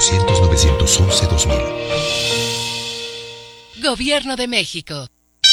800-911-2000. Gobierno de México.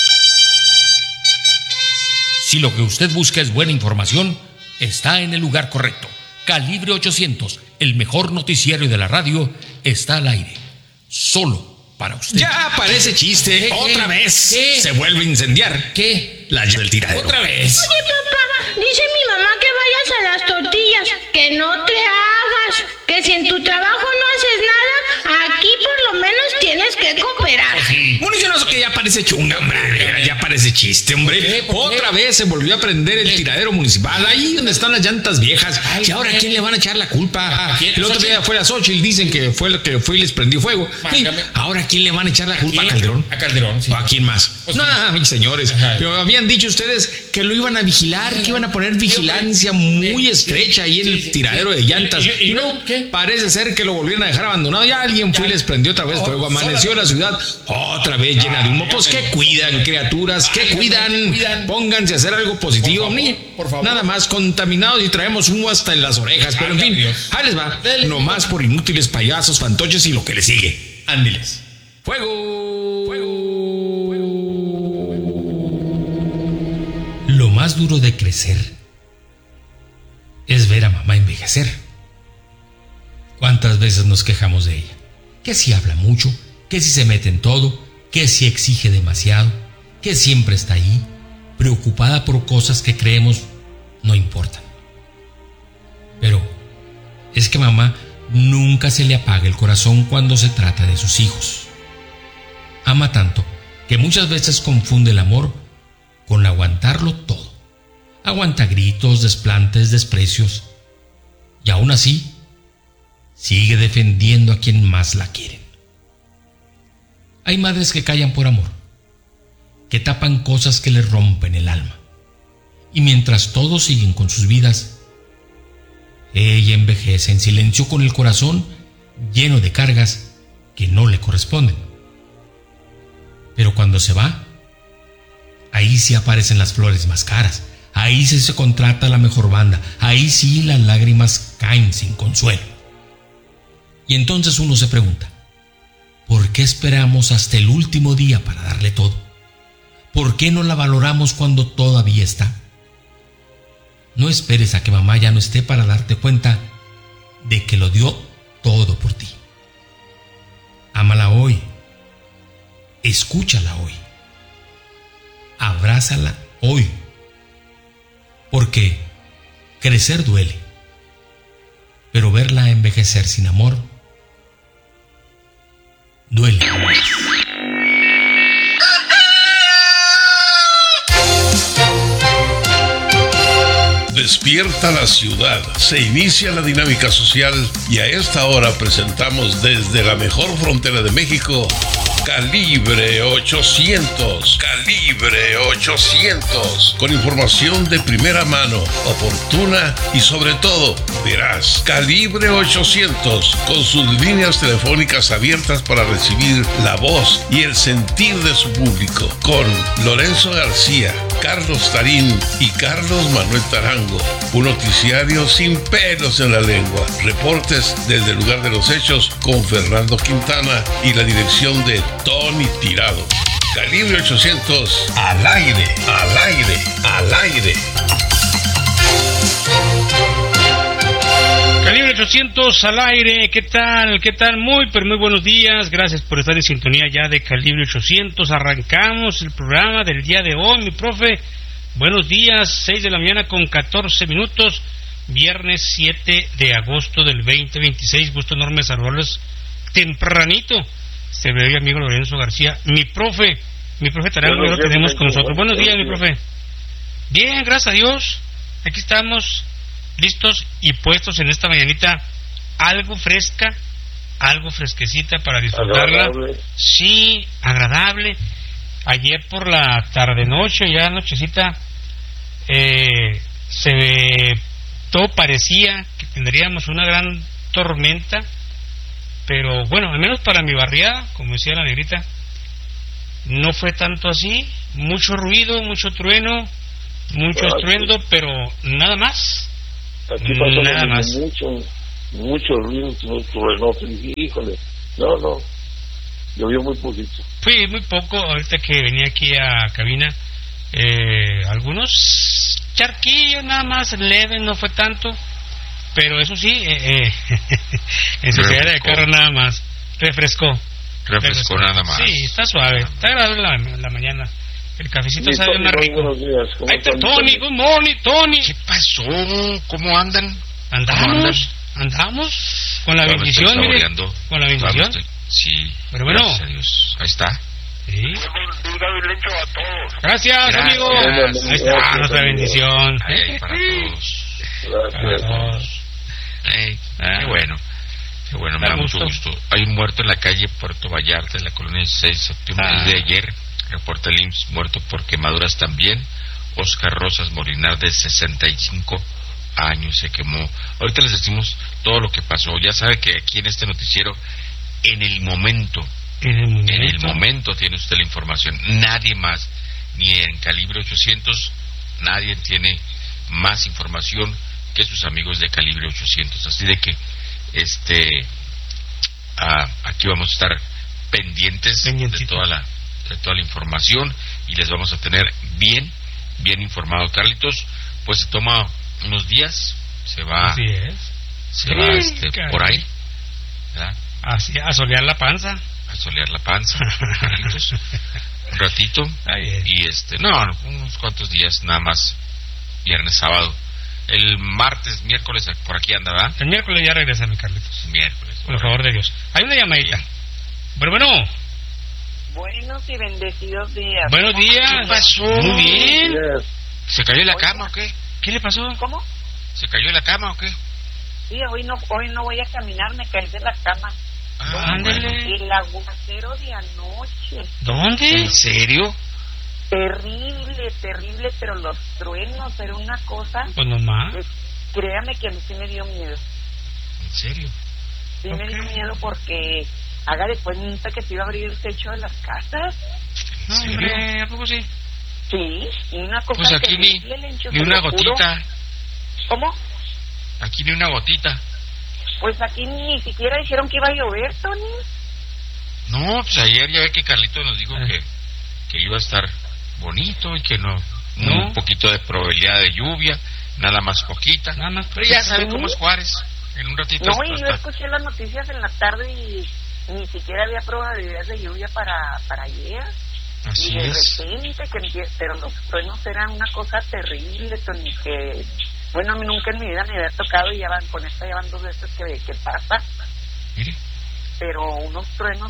Si lo que usted busca es buena información, está en el lugar correcto. Calibre 800, el mejor noticiario de la radio, está al aire. Solo para usted. Ya parece chiste. Otra vez. ¿Qué? Se vuelve a incendiar. ¿Qué? La llave del tiradero. Otra vez. Oye, papá, dice mi mamá que vayas a las tortillas, que no te hagas, que si en tu trabajo no haces nada, aquí por lo menos tienes que cooperar. Bueno, yo no sé que ya parece chunga, hombre. Ya parece chiste, hombre. ¿Por qué? Otra vez se volvió a prender el tiradero municipal, ahí donde están las llantas viejas. ¿Y ahora a quién le van a echar la culpa? El otro día fue a Xochitl, dicen que fue el que fue y les prendió fuego. Sí, ahora ¿a quién le van a echar la culpa? ¿A Calderón? A Calderón, sí. ¿O a quién más? Pues No, mis señores. Pero habían dicho ustedes que lo iban a vigilar, que iban a poner vigilancia muy estrecha ahí en el tiradero de llantas. ¿Y no? ¿Qué? Parece ser que lo volvieron a dejar abandonado. Ya alguien fue y les prendió otra vez fuego. Amaneció la ciudad otra vez llena de humo. Pues que cuidan, criaturas, que cuidan. Pónganse a hacer algo positivo. Por favor. Nada más contaminados y traemos humo hasta en las orejas. Pero en fin, ahí les va. No más por inútiles payasos, fantoches y lo que les sigue. Ándiles. ¡Fuego! Lo más duro de crecer es ver a mamá envejecer. ¿Cuántas veces nos quejamos de ella? Que si habla mucho, que si se mete en todo, que si exige demasiado, que siempre está ahí, preocupada por cosas que creemos no importan. Pero es que mamá nunca se le apaga el corazón cuando se trata de sus hijos. Ama tanto que muchas veces confunde el amor con aguantarlo todo. Aguanta gritos, desplantes, desprecios. Y aún así, sigue defendiendo a quien más la quieren. Hay madres que callan por amor, que tapan cosas que les rompen el alma. Y mientras todos siguen con sus vidas, ella envejece en silencio con el corazón lleno de cargas que no le corresponden. Pero cuando se va, ahí sí aparecen las flores más caras, ahí sí se contrata la mejor banda, ahí sí las lágrimas caen sin consuelo. Y entonces uno se pregunta, ¿por qué esperamos hasta el último día para darle todo? ¿Por qué no la valoramos cuando todavía está? No esperes a que mamá ya no esté para darte cuenta de que lo dio todo por ti. Ámala hoy. Escúchala hoy. Abrázala hoy. Porque crecer duele, pero verla envejecer sin amor duele más. Despierta la ciudad, se inicia la dinámica social y a esta hora presentamos desde la mejor frontera de México, Calibre 800. Calibre 800. Con información de primera mano, oportuna y sobre todo veraz. Calibre 800. Con sus líneas telefónicas abiertas para recibir la voz y el sentir de su público. Con Lorenzo García, Carlos Tarín y Carlos Manuel Tarango. Un noticiario sin pelos en la lengua. Reportes desde el lugar de los hechos con Fernando Quintana y la dirección de Tony Tirado. Calibre 800 al aire, al aire, al aire. Calibre 800 al aire. ¿Qué tal? ¿Qué tal? Muy, pero muy buenos días. Gracias por estar en sintonía ya de Calibre 800. Arrancamos el programa del día de hoy, mi profe. Buenos días, 6 de la mañana con 14 minutos. Viernes 7 de agosto del 2026. Gusto enorme saludarles tempranito. Se ve mi amigo Lorenzo García, mi profe Tarango, lo tenemos con nosotros. Buenos días, mi profe. Bien, gracias a Dios. Aquí estamos listos y puestos en esta mañanita algo fresca, algo fresquecita para disfrutarla. Agradable. Sí, agradable. Ayer por la tarde-noche, ya nochecita, todo parecía que tendríamos una gran tormenta. Pero bueno, al menos para mi barriada, como decía la negrita, no fue tanto así. Mucho ruido, mucho trueno, mucho estruendo, pero nada más. Aquí pasó nada más. mucho ruido, mucho truenote, y híjole, no, llovió muy poquito. Fui muy poco, ahorita que venía aquí a cabina, algunos charquillos nada más, leves, no fue tanto, pero eso sí, en su ciudad de carro nada más, refrescó nada más. Sí, está suave, está agradable la mañana. El cafecito Sí, sabe Tony, más rico. buenos días. ¿Cómo Ahí está están, Tony, good morning, Tony. ¿Qué pasó? ¿Cómo andan? Andamos con la Todavía bendición, estoy mire, saboreando. con la bendición. Sí. Pero bueno. Gracias a Dios. Ahí está. Sí. a todos. Gracias, amigo. Gracias. Ahí está nuestra bendición. Ahí, para todos. Para todos. Qué bueno. Qué bueno, me da mucho gusto. Hay un muerto en la calle Puerto Vallarta, en la colonia 16 de septiembre. El de ayer, reporta el IMSS, muerto por quemaduras también. Oscar Rosas Molinar, de 65 años, se quemó. Ahorita les decimos todo lo que pasó. Ya sabe que aquí en este noticiero, en el momento tiene usted la información. Nadie más, ni en Calibre 800, nadie tiene más información que sus amigos de Calibre 800. Así de que aquí vamos a estar pendientes de toda la información y les vamos a tener bien informado. Carlitos, pues se toma unos días, se va por ahí, ¿verdad? Así, a solear la panza, Carlitos, un ratito. Y unos cuantos días nada más, viernes, sábado. El martes, miércoles, por aquí anda, ¿verdad? El miércoles ya regresa mi Carlitos. Miércoles. Por favor de Dios. Hay una llamadita. Pero bueno. Buenos y bendecidos días. Buenos días. ¿Qué pasó? Muy bien. ¿Se cayó en la cama o qué? ¿Qué le pasó? ¿Cómo? ¿Se cayó en la cama o qué? Sí, hoy no voy a caminar, me caí de la cama. Ándele. El aguacero de anoche. ¿Dónde? ¿En serio? Terrible, pero los truenos era una cosa. Pues nomás. Créame que a mí sí me dio miedo. ¿En serio? Sí me dio miedo porque haga de cuenta que se iba a abrir el techo de las casas. No, hombre, ¿a poco sí? Sí, y una cosa Pues aquí terrible, Lencho, ni te una lo juro. gotita. ¿Cómo? Aquí ni una gotita. Pues aquí ni siquiera dijeron que iba a llover, Tony. No, pues ayer ya ve que Carlito nos dijo que iba a estar bonito y que no. Un poquito de probabilidad de lluvia, nada más poquita. Nada más. Pero ya sabe cómo es Juárez. En un ratito. No, y yo escuché las noticias en la tarde y ni siquiera había probabilidades de lluvia para ayer. Así y de es. repente, pero los truenos eran una cosa terrible, Tony, que, bueno, a mí nunca en mi vida me había tocado y con esta ya van 2 veces que pasa. Mire. Pero unos truenos,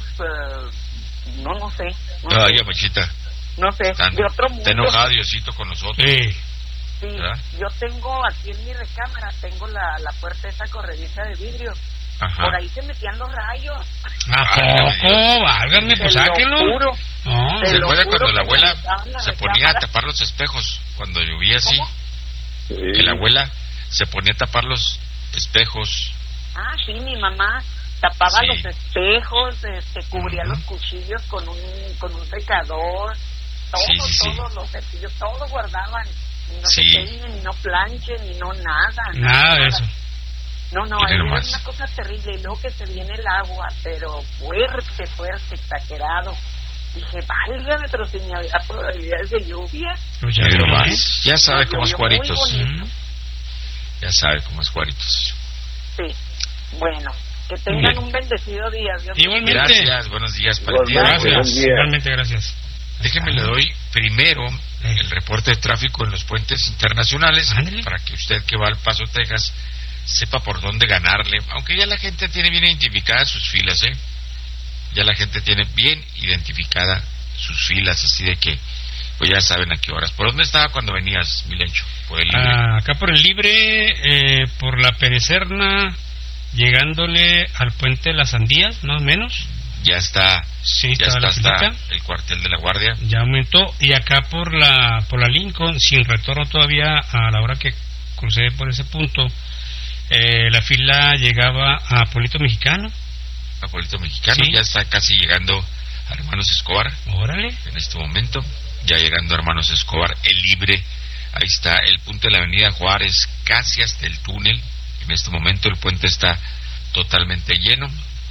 no sé. Ay, Amachita. No sé, de otro mundo. Está enojado Diosito con nosotros. Sí, ¿verdad? yo tengo aquí en mi recámara, tengo la puerta esa corrediza de vidrio. Ajá. Por ahí se metían los rayos. ¿A poco? Válgame, pues sáquenlo. Te lo juro. No. ¿Se acuerda juro cuando la que abuela me se ponía a tapar los espejos cuando llovía así? ¿Cómo? Que la abuela se ponía a tapar los espejos. Ah, sí, mi mamá tapaba Sí. los espejos, cubría los cuchillos con un secador, todos los cepillos, todo guardaban. Y no se peinen, ni no planchen, ni no nada de eso. No, Mire es nomás. una cosa terrible. Y luego que se viene el agua, pero fuerte, exagerado. Dije, válgame, pero si ni había probabilidades de lluvia. Pues ya Mire veo, nomás. Ya sabe cómo es Muy Juaritos. bonito. Ya sabe cómo es Juaritos. Sí, bueno, que tengan un bendecido día. Dios Igualmente. Gracias, buenos días para el día. Gracias. Igualmente, gracias. Déjeme le doy primero el reporte de tráfico en los puentes internacionales. Ándale. Para que usted que va al Paso, Texas, sepa por dónde ganarle. Aunque ya la gente tiene bien identificadas sus filas, ya la gente tiene bien identificada sus filas, así de que pues ya saben a qué horas. ¿Por dónde estaba cuando venías, Milencho? Por el Libre. Acá por el Libre, por la Perecerna, llegándole al puente de las Sandías, más o menos. Ya está, Sí, ya estaba la está filita. el cuartel de la Guardia. Ya aumentó. Y acá por la Lincoln, sin retorno todavía a la hora que crucé por ese punto, la fila llegaba a Pueblito Mexicano. A Pueblito Mexicano, Sí. ya está casi llegando a Hermanos Escobar. Órale. En este momento, ya llegando a Hermanos Escobar, el Libre, ahí está el punto de la avenida Juárez, casi hasta el túnel, En este momento el puente está totalmente lleno.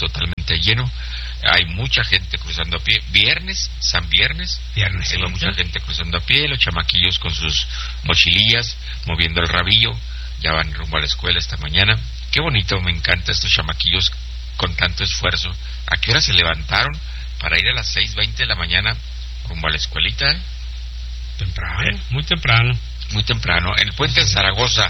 Hay mucha gente cruzando a pie. San Viernes, hay mucha gente cruzando a pie. Los chamaquillos con sus mochilillas, moviendo el rabillo, ya van rumbo a la escuela esta mañana. Qué bonito, me encanta estos chamaquillos con tanto esfuerzo. ¿A qué hora se levantaron para ir a las 6:20 de la mañana rumbo a la escuelita? Temprano, muy temprano. Muy temprano. En el puente de Zaragoza,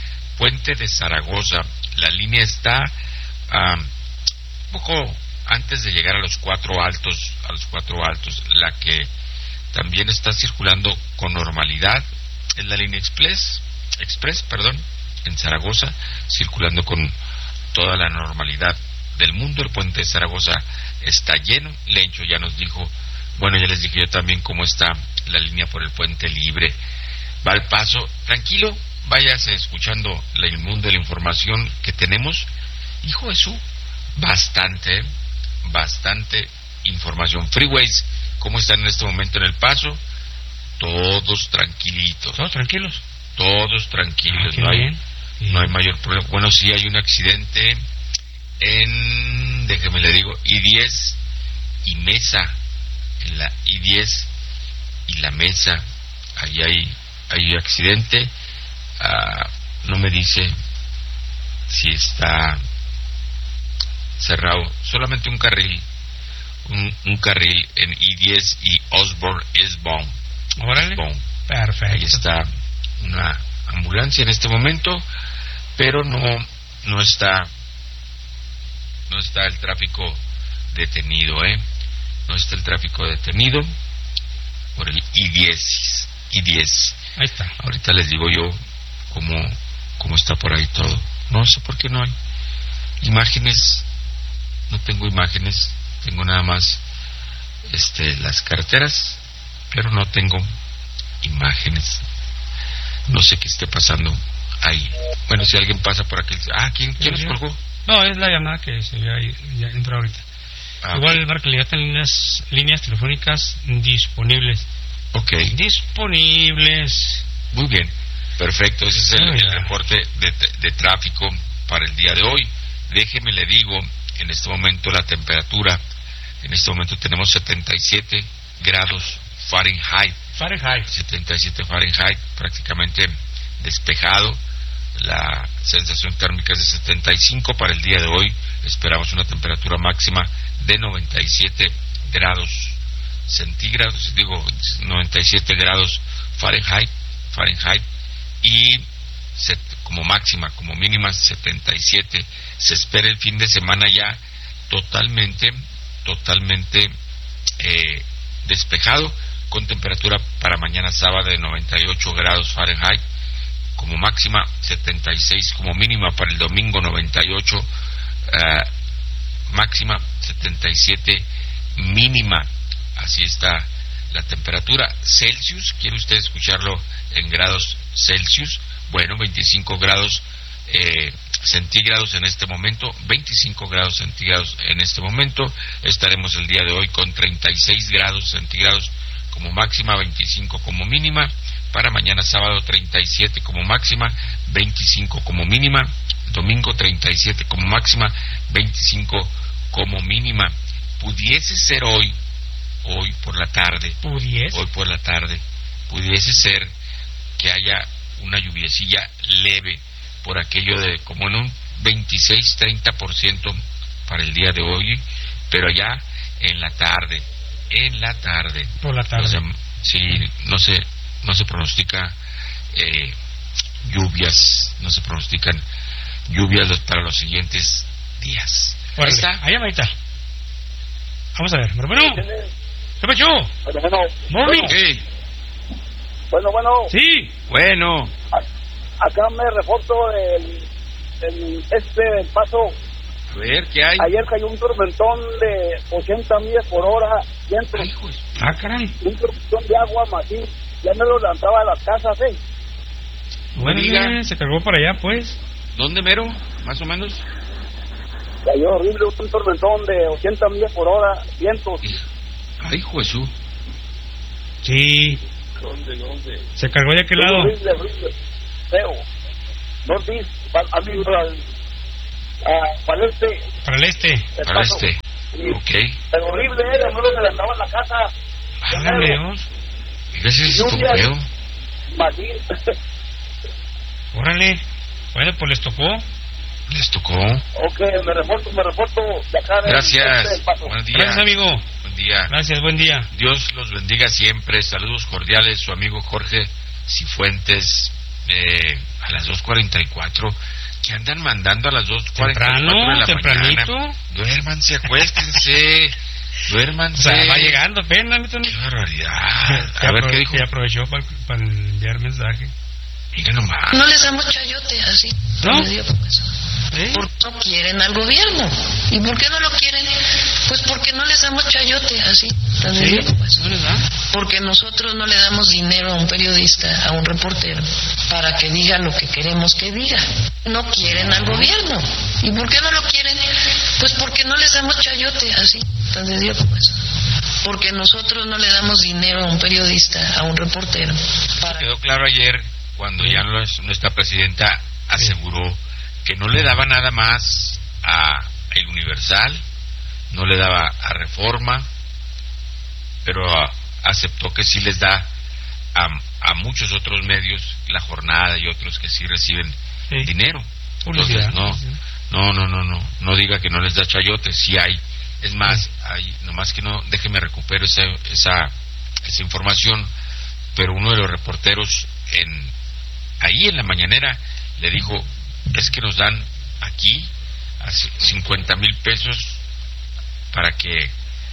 la línea está un poco antes de llegar a los Cuatro Altos, la que también está circulando con normalidad es la línea Express, en Zaragoza, circulando con toda la normalidad del mundo. El puente de Zaragoza está lleno. Lencho ya nos dijo, bueno, ya les dije yo también cómo está la línea por el Puente Libre. Va al paso, tranquilo, váyase escuchando el mundo de la información que tenemos. Hijo de su, bastante información. Freeways, ¿cómo están en este momento en el paso? Todos tranquilitos. ¿Todos tranquilos? Todos tranquilos, no hay mayor problema. Bueno, sí hay un accidente en, déjeme le digo, I-10 y Mesa, en la I-10 y la Mesa, ahí hay accidente. No me dice si está cerrado, solamente un carril en I-10 y Osborne Eastbound. Órale. Perfecto. Ahí está una ambulancia en este momento, pero no está el tráfico detenido, no está el tráfico detenido por el I-10. Ahí está. Ahorita les digo yo cómo está por ahí todo. No sé por qué no hay imágenes. No tengo imágenes, tengo nada más las carreteras, pero no tengo imágenes. No sé qué esté pasando ahí. Bueno, si alguien pasa por aquí. ¿Quién nos colgó? No, es la llamada que se ve ahí, ya entró ahorita. Igual el marco ya están líneas telefónicas disponibles. Ok. Disponibles. Muy bien, perfecto. Ese es el reporte de tráfico para el día de hoy. Déjeme le digo, en este momento la temperatura, en este momento tenemos 77 grados Fahrenheit. 77 Fahrenheit, prácticamente despejado. La sensación térmica es de 75 para el día de hoy. Esperamos una temperatura máxima de 97 grados centígrados, 97 grados Fahrenheit, y como máxima, como mínima 77. Se espera el fin de semana ya totalmente despejado, con temperatura para mañana sábado de 98 grados Fahrenheit, como máxima 76, como mínima para el domingo 98, máxima 77, mínima. Así está la temperatura. Celsius, ¿quiere usted escucharlo en grados Celsius? Bueno, 25 grados centígrados en este momento, 25 grados centígrados en este momento. Estaremos el día de hoy con 36 grados centígrados como máxima, 25 como mínima. Para mañana sábado 37 como máxima, 25 como mínima. Domingo 37 como máxima, 25 como mínima. Pudiese ser hoy por la tarde. Pudiese ser que haya una lluviecilla leve, por aquello de como en un 26-30% para el día de hoy, pero ya en la tarde. Por la tarde. Sí, no se pronostica lluvias, para los siguientes días. Ahí está. Vamos a ver. Bueno. ¿Qué pasó? Morning. Hey. Bueno. Sí. Bueno. Acá me reporto el paso. A ver, ¿qué hay? Ayer cayó un tormentón de 80 millas por hora, vientos. Caray. Un tormentón de agua macizo. Ya me lo lanzaba a las casas, Bueno, se cargó para allá, pues. ¿Dónde mero? Más o menos. Cayó horrible, un tormentón de 80 millas por hora, vientos. Ay, Jesús. Sí. ¿Dónde? ¿Se cargó de aquel lado? Horrible, feo. Northeast. para el este. Para el este. Para el este. Ok. Pero horrible, no se levantaba en la casa. Válgame Dios. Ese es tu feo. Órale. Bueno, pues les tocó. Ok, me reporto de acá. Gracias. Buen día. Gracias, amigo. Buen día. Gracias, buen día. Dios los bendiga siempre. Saludos cordiales. Su amigo Jorge Cifuentes. A las 2:44. Que andan mandando a las 2:44 de la tempranito. mañana. Duérmanse, acuéstense. Duérmanse. O sea, va llegando apenas. Qué barbaridad. A ver qué dijo. Y aprovechó para enviar mensaje. Mira nomás. No les damos chayote así. ¿No? Porque no quieren al gobierno. ¿Y por qué no lo quieren? Pues porque no les damos chayote así. ¿No les da? Porque nosotros no le damos dinero a un periodista, a un reportero, para que diga lo que queremos que diga. No quieren al gobierno. ¿Y por qué no lo quieren? Pues porque no les damos chayote así. Porque nosotros no le damos dinero a un periodista, a un reportero. Quedó claro ayer cuando ya nuestra presidenta aseguró que no le daba nada más a El Universal, no le daba a Reforma, pero aceptó que sí les da a muchos otros medios, La Jornada y otros que sí reciben dinero. Entonces no diga que no les da chayote, sí hay. Es más, hay, nomás que no, déjeme recupero esa información, pero uno de los reporteros ahí en la mañanera le dijo, es que nos dan aquí 50,000 pesos para que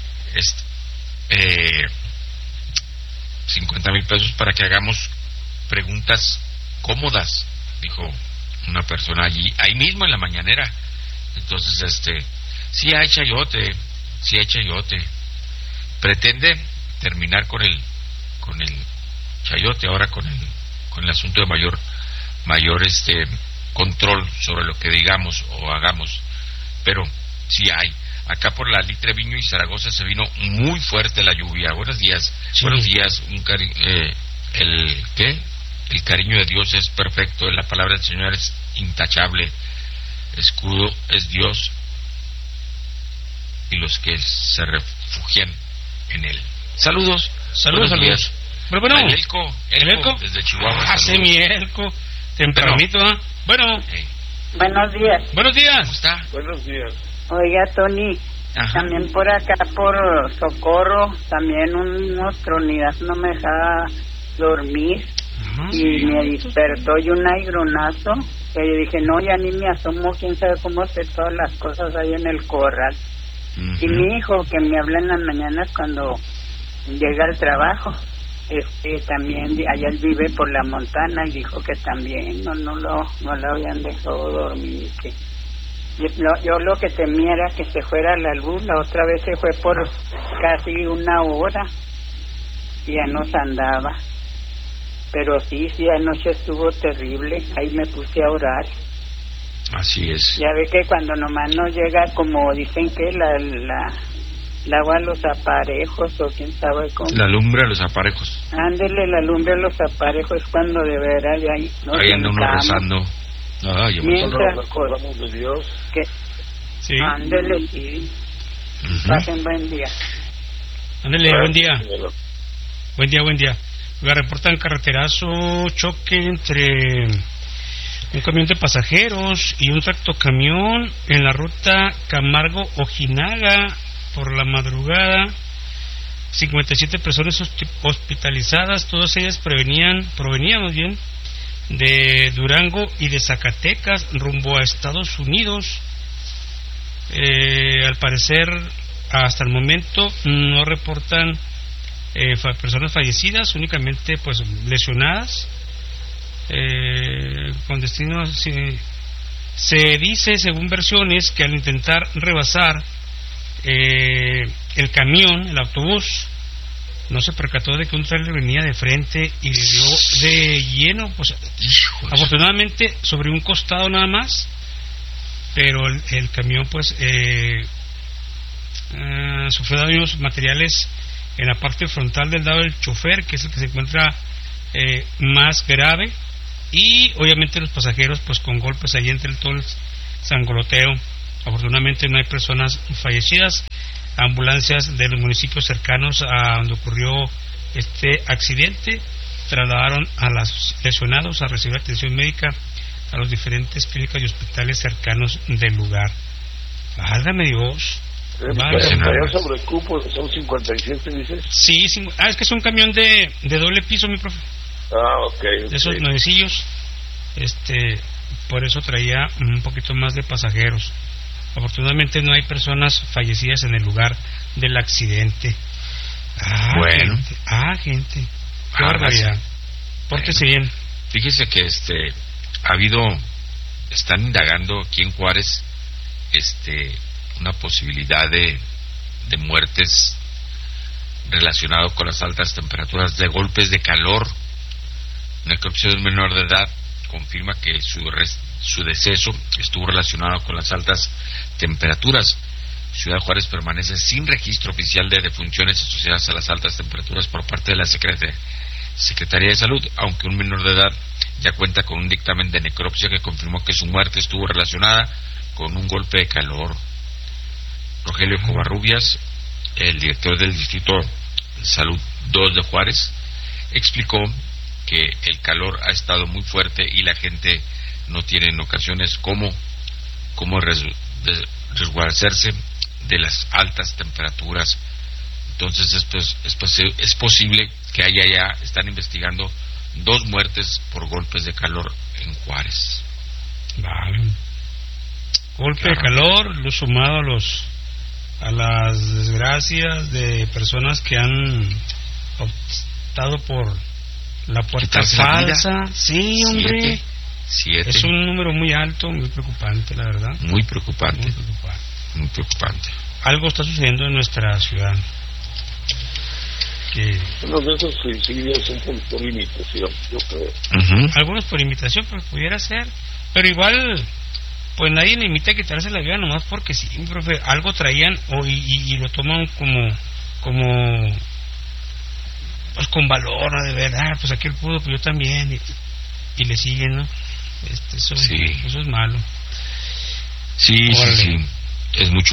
50,000 pesos para que hagamos preguntas cómodas, dijo una persona ahí mismo en la mañanera. Entonces sí hay chayote. Pretende terminar con el chayote ahora con el asunto de mayor control sobre lo que digamos o hagamos, pero sí hay. Acá por la Litre Viño y Zaragoza se vino muy fuerte la lluvia. Buenos días. Sí. Buenos días. El cariño de Dios es perfecto. La palabra del Señor es intachable. Escudo es Dios y los que se refugian en él. Saludos. Días. Bueno. El Elco desde Chihuahua. Sí, mi Elco. Tempranito, Bueno. Buenos días. Buenos días. ¿Cómo está? Buenos días. Oiga, Tony, también por acá, por Socorro, también unos tronidas no me dejaba dormir. Y me despertó y un aigronazo, que yo dije, no, ya ni me asomo, quién sabe cómo sé todas las cosas ahí en el corral. Y mi hijo, que me habla en las mañanas cuando llega al trabajo, también allá él vive por la montana y dijo que también no lo habían dejado dormir, que yo lo que temía era que se fuera la luz. La otra vez se fue por casi una hora y ya nos andaba, pero sí, anoche estuvo terrible. Ahí me puse a orar. Así es. Ya ve que cuando nomás no llega, como dicen que el agua a los aparejos, o quién sabe cómo. La lumbre a los aparejos. Ándele, la lumbre a los aparejos, es cuando de veras ahí anda uno rezando. Mientras recordamos de Dios. Que sí. Ándele, sí. Pasen buen día. Ándele, buen día. Buen día. Me reportan carreterazo, choque entre un camión de pasajeros y un tractocamión en la ruta Camargo-Ojinaga por la madrugada. 57 personas hospitalizadas, todas ellas provenían más bien de Durango y de Zacatecas rumbo a Estados Unidos. Al parecer, hasta el momento no reportan personas fallecidas, únicamente pues lesionadas. Con destino, se dice, según versiones, que al intentar rebasar el camión, el autobús, no se percató de que un trailer venía de frente y le dio de lleno, pues afortunadamente sobre un costado nada más, pero el camión pues sufrió daños materiales en la parte frontal del lado del chofer, que es el que se encuentra más grave. y obviamente los pasajeros pues con golpes ahí entre todo el sangoloteo. Afortunadamente no hay personas fallecidas. Ambulancias de los municipios cercanos a donde ocurrió este accidente trasladaron a los lesionados a recibir atención médica a los diferentes clínicas y hospitales cercanos del lugar. Válgame Dios. Vaya sobre cupo, son 57, dices. Sí, es que es un camión de doble piso, mi profe. Ok. De esos nuevecillos. Por eso traía un poquito más de pasajeros. Afortunadamente no hay personas fallecidas en el lugar del accidente. Bueno. Gente. Qué barbaridad. Pórtese bien. Fíjese que están indagando aquí en Juárez una posibilidad de muertes relacionado con las altas temperaturas, de golpes de calor. Necropsia de un menor de edad confirma que su deceso estuvo relacionado con las altas temperaturas. Ciudad Juárez permanece sin registro oficial de defunciones asociadas a las altas temperaturas por parte de la Secretaría de Salud, aunque un menor de edad ya cuenta con un dictamen de necropsia que confirmó que su muerte estuvo relacionada con un golpe de calor. Rogelio Covarrubias, el director del Distrito de Salud 2 de Juárez, explicó que el calor ha estado muy fuerte y la gente no tiene en ocasiones cómo resguardarse de las altas temperaturas. Entonces es posible que están investigando 2 muertes por golpes de calor en Juárez. Vale. Golpe de calor, lo sumado a las desgracias de personas que han optado por la puerta falsa. Sí, hombre. 7. Es un número muy alto, muy preocupante, la verdad. Muy preocupante. Algo está sucediendo en nuestra ciudad. Unos de esos suicidios son por imitación, yo creo. Algunos por imitación, pero pudiera ser. Pero igual, pues nadie le imita a quitarse la vida nomás porque sí, profe. Algo traían y lo toman como pues con valor, ¿no? De verdad, pues aquel pudo, pues yo también. Y le siguen, ¿no? Eso es malo. Sí. Es mucho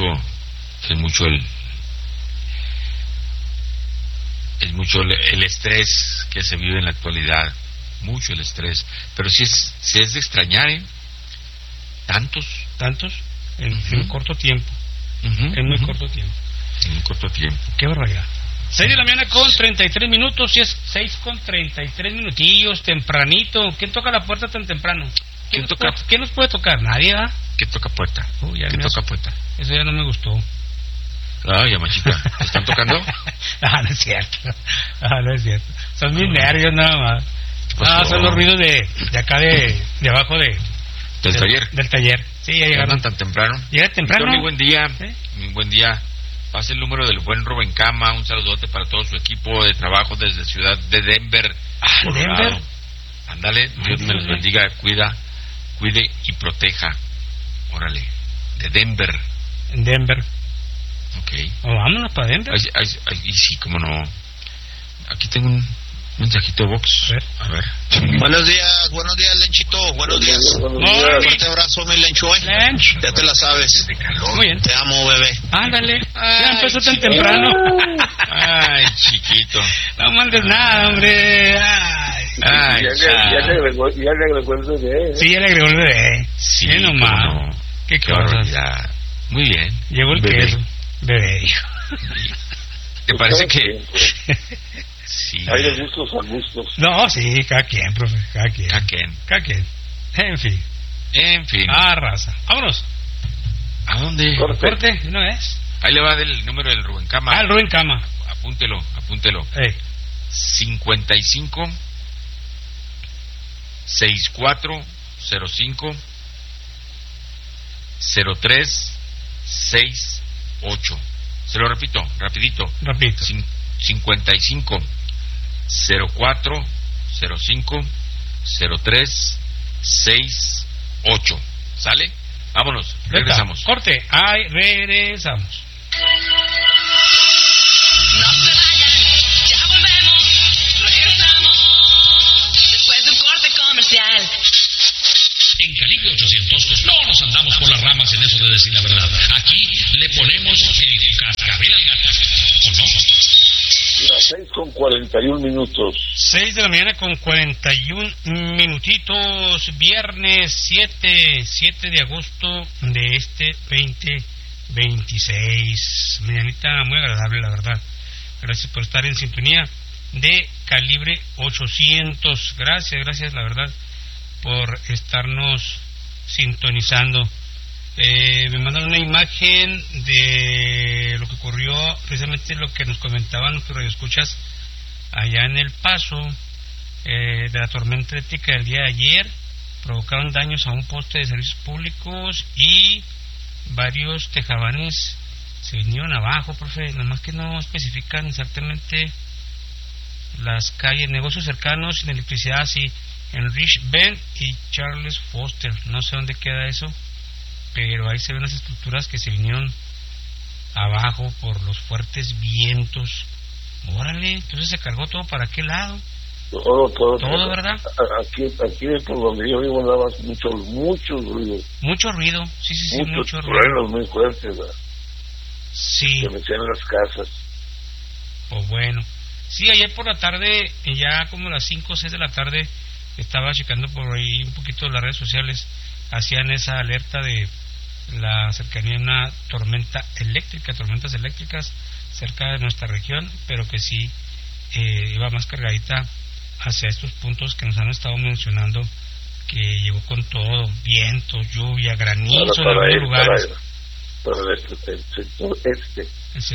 el estrés que se vive en la actualidad, mucho el estrés, pero sí es de extrañar, tantos en corto tiempo, en muy corto tiempo. Qué barbaridad. 6 de la mañana con 33 minutos, y es 6 con 33 minutillos, tempranito. ¿Quién toca la puerta tan temprano? ¿Quién nos puede tocar? Nadie, ¿verdad? ¿Quién toca puerta? ¿Quién toca puerta? Eso ya no me gustó. Ya machita, ¿te están tocando? No es cierto. Son mis nervios nada más. Son los ruidos de acá de abajo del taller. Del taller. Sí, ya llegaron. ¿Tan temprano? Llega temprano. Muy buen día. Muy buen día. Pase el número del buen Rubén Cama. Un saludote para todo su equipo de trabajo desde ciudad de Denver. Denver. Ándale, Dios me los bendiga, cuide y proteja. Órale, de Denver. En Denver. Ok. Vámonos para Denver. Y sí, cómo no. Aquí tengo un mensajito de Vox. A ver. Buenos días, Lenchito. Buenos días. Un fuerte abrazo, mi Lencho. Lench. Ya te la sabes. Muy bien. Te amo, bebé. Ándale. Ya empezó tan temprano. Ay, chiquito. No mandes nada, hombre. Ya le agregó el bebé. Sí, ya le agregó el bebé. Sí, nomás. No. Qué barbaridad. Muy bien. Llegó el queso. Bebé, hijo. ¿Te parece que...? Sí. Hay de gustos a gustos. No, sí, cada quien, profe. Cada quien. En fin. Raza. Vámonos. ¿A dónde? Corte, ¿no es? Ahí le va el número del Rubén Cama. El Rubén Cama. Apúntelo. 55 6405 0368. Se lo repito, rapidito. 55 0405 0368. ¿Sale? Vámonos, regresamos. Corte, regresamos. No se vayan, ya volvemos, regresamos. Después de un corte comercial. comercial. En Calibre 800 no nos andamos por las ramas en eso de decir la verdad. Aquí le ponemos el cascabel al gato, ¿o no? Las 6:41. 6 de la mañana con 41 minutitos, viernes 7 de agosto de este 2026. Mañanita muy agradable, la verdad. Gracias por estar en sintonía de Calibre 800. Gracias, la verdad, por estarnos sintonizando. Me mandaron una imagen de lo que ocurrió, precisamente lo que nos comentaban nuestros radioescuchas allá en El Paso, de la tormenta eléctrica del día de ayer. Provocaron daños a un poste de servicios públicos y varios tejabanes se vinieron abajo, profe. Nada más que no especifican exactamente las calles, negocios cercanos sin electricidad, sí, en Rich Bend y Charles Foster. No sé dónde queda eso, pero ahí se ven las estructuras que se vinieron abajo por los fuertes vientos. Órale, entonces se cargó todo para qué lado. Todo, ¿verdad? Aquí por donde yo vivo nada más mucho ruido. Mucho ruido, sí, mucho ruido. Truenos muy fuertes, ¿verdad? Sí. Que mecían en las casas. Pues bueno. Sí, ayer por la tarde, ya como las 5 o 6 de la tarde, estaba checando por ahí un poquito las redes sociales, hacían esa alerta de la cercanía de una tormentas eléctricas cerca de nuestra región, pero que sí iba más cargadita hacia estos puntos que nos han estado mencionando, que llegó con todo, viento, lluvia, granizo en algunos lugares. Para el sector este.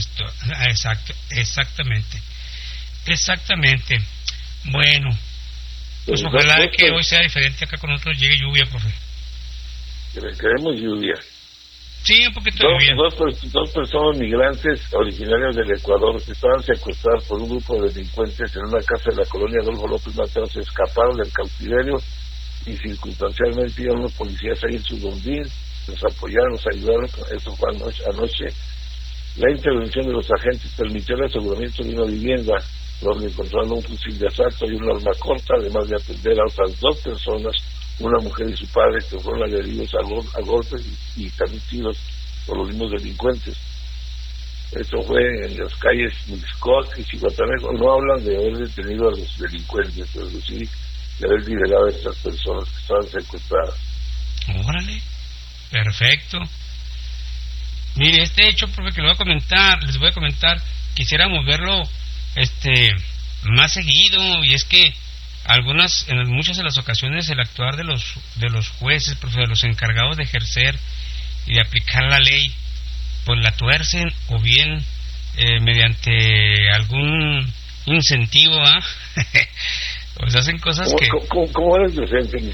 Exactamente. Bueno, pues ojalá que hoy sea diferente, acá con nosotros llegue lluvia, profe. Queremos lluvia. Sí, un poquito de lluvia. Dos personas migrantes originarias del Ecuador que estaban secuestradas por un grupo de delincuentes en una casa de la colonia Adolfo López Mateos se escaparon del cautiverio y circunstancialmente iban los policías ahí en su bondín, nos apoyaron, nos ayudaron. Eso fue anoche. La intervención de los agentes permitió el aseguramiento de una vivienda donde encontraron un fusil de asalto y un arma corta, además de atender a otras 2 personas, una mujer y su padre, que fueron agredidos a golpes y también tiros por los mismos delincuentes. Esto fue en las calles Mixcoac y Cihuatanejo. No hablan de haber detenido a los delincuentes, pero sí de haber liberado a estas personas que estaban secuestradas. Órale, perfecto. Mire, este hecho, profe, que les voy a comentar, quisiéramos verlo más seguido, y es que en muchas de las ocasiones el actuar de los jueces, profe, de los encargados de ejercer y de aplicar la ley, pues la tuercen, o bien mediante algún incentivo, pues hacen cosas que... ¿Cómo eres decente?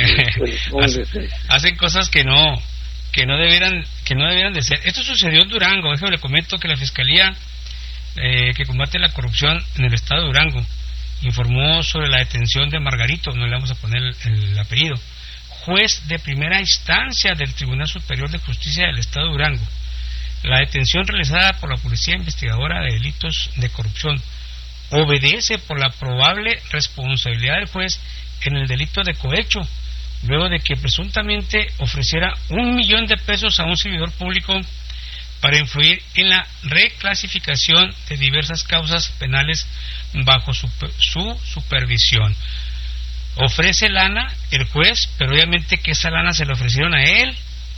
Hacen cosas que no debieran de ser. Esto sucedió en Durango. Déjame le comento que la Fiscalía que combate la corrupción en el estado de Durango informó sobre la detención de Margarito, no le vamos a poner el apellido, juez de primera instancia del Tribunal Superior de Justicia del estado de Durango. La detención realizada por la Policía Investigadora de Delitos de Corrupción obedece por la probable responsabilidad del juez en el delito de cohecho, luego de que presuntamente ofreciera $1,000,000 a un servidor público para influir en la reclasificación de diversas causas penales bajo su supervisión. Ofrece lana el juez, pero obviamente que esa lana se le ofrecieron a él.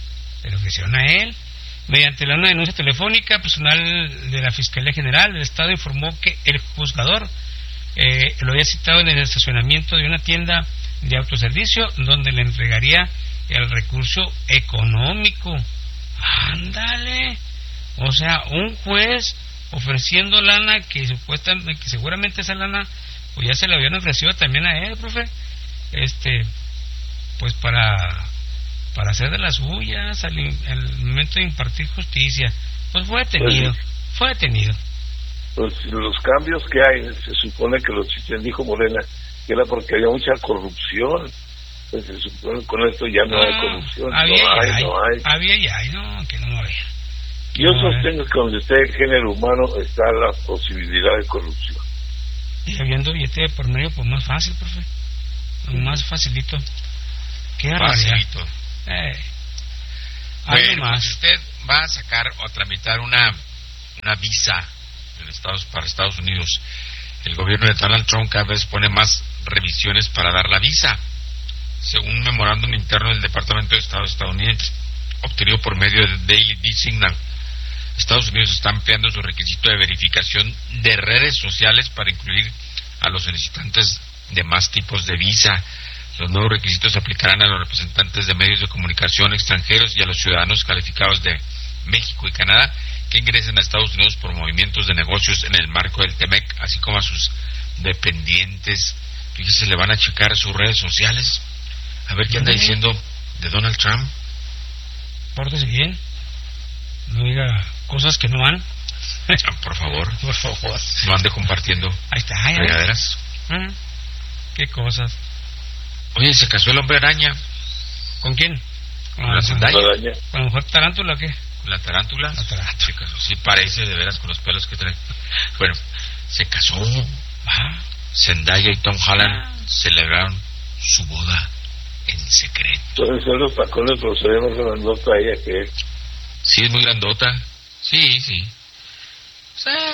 Mediante una denuncia telefónica, personal de la Fiscalía General del Estado informó que el juzgador lo había citado en el estacionamiento de una tienda de autoservicio, donde le entregaría el recurso económico. Ándale, o sea, un juez ofreciendo lana que seguramente esa lana pues ya se le habían ofrecido también a él, profe, pues para hacer de las suyas al momento de impartir justicia. Pues fue detenido. Pues los cambios que hay, se supone que los dijo Morena, que era porque había mucha corrupción. Pues se supone que con esto ya no hay corrupción. Había y hay, no, que no había. Yo sostengo que donde esté el género humano está la posibilidad de corrupción. Y habiendo billete de por medio, pues más fácil, profe. Más facilito. Qué facilito. Bueno, más. Si usted va a sacar o a tramitar una visa para Estados Unidos, el gobierno de Donald Trump cada vez pone más revisiones para dar la visa. Según un memorándum interno del Departamento de Estado estadounidense, obtenido por medio de Daily Signal, Estados Unidos está ampliando su requisito de verificación de redes sociales para incluir a los solicitantes de más tipos de visa. Los nuevos requisitos se aplicarán a los representantes de medios de comunicación extranjeros y a los ciudadanos calificados de México y Canadá que ingresen a Estados Unidos por movimientos de negocios en el marco del TEMEC, así como a sus dependientes. Fíjese, le van a checar sus redes sociales, a ver qué anda diciendo de Donald Trump. Pórtese bien, no diga cosas que no van. Por favor, no ande compartiendo. Ahí está, regaderas. Qué cosas. Oye, ¿se casó el hombre araña? ¿Con quién? ¿Con la Zendaya? ¿Con la mujer tarántula o qué? ¿Con la tarántula? La tarántula. Se casó, sí parece, de veras, con los pelos que trae. Bueno, se casó. Zendaya y Tom Holland celebraron su boda en secreto. Entonces son los tacones, pero se ve más grandota ella que él. Sí, es muy grandota. Sí. O sea,